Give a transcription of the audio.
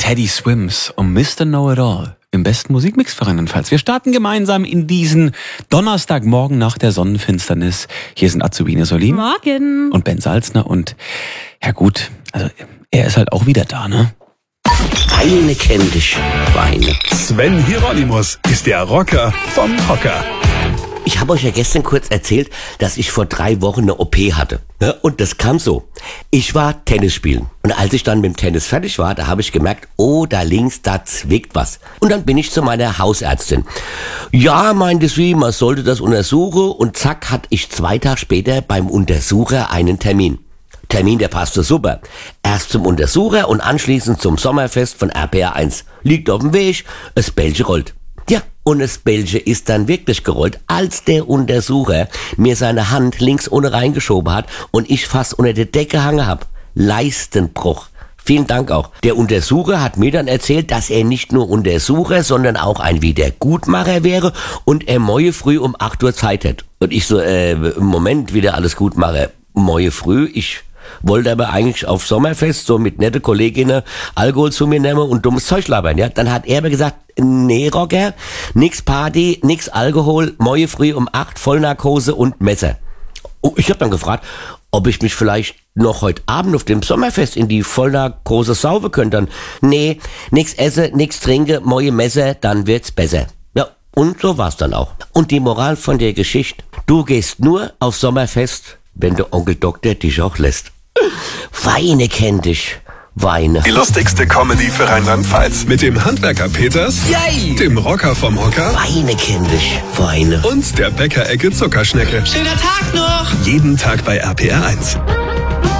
Teddy Swims und Mr. Know-It-All im besten Musikmix für Rheinland-Pfalz. Wir starten gemeinsam in diesen Donnerstagmorgen nach der Sonnenfinsternis. Hier sind Azubine Solin. Morgen. Und Ben Salzner. Und ja gut, also er ist halt auch wieder da, ne? Weine kenn dich, Weine. Sven Hieronymus ist der Rocker vom Hocker. Ich habe euch ja gestern kurz erzählt, dass ich vor 3 Wochen eine OP hatte. Ja, und das kam so. Ich war Tennis spielen. Und als ich dann mit dem Tennis fertig war, da habe ich gemerkt, oh, da links, da zwickt was. Und dann bin ich zu meiner Hausärztin. Ja, meinte sie, man sollte das untersuchen. Und zack, hatte ich 2 Tage später beim Untersucher einen Termin. Der passte super. Erst zum Untersucher und anschließend zum Sommerfest von RPR 1. Liegt auf dem Weg, das Bällchen rollt. Ja, und das Bällchen ist dann wirklich gerollt, als der Untersucher mir seine Hand links ohne reingeschoben hat und ich fast unter der Decke hangen hab. Leistenbruch. Vielen Dank auch. Der Untersucher hat mir dann erzählt, dass er nicht nur Untersucher, sondern auch ein Wiedergutmacher wäre und er morgen früh um 8 Uhr Zeit hätte. Und ich so, Moment, wieder alles Gutmacher. Morgen früh, ich wollte aber eigentlich auf Sommerfest so mit nette Kolleginnen Alkohol zu mir nehmen und dummes Zeug labern, ja. Dann hat er mir gesagt, nee, Rocker, nix Party, nix Alkohol, morgen früh um 8 Vollnarkose und Messer. Oh, ich hab dann gefragt, ob ich mich vielleicht noch heute Abend auf dem Sommerfest in die Vollnarkose saufen könnte. Dann, nee, nix esse, nix trinke, morgen Messer, dann wird's besser. Ja, und so war's dann auch. Und die Moral von der Geschichte, du gehst nur auf Sommerfest, wenn der Onkel Doktor dich auch lässt. Weine kenn dich, Weine. Die lustigste Comedy für Rheinland-Pfalz. Mit dem Handwerker Peters, Yay! dem Rocker vom Hocker Weine kenn dich, Weine. und der Bäckerecke Zuckerschnecke. Schöner Tag noch. Jeden Tag bei RPR 1.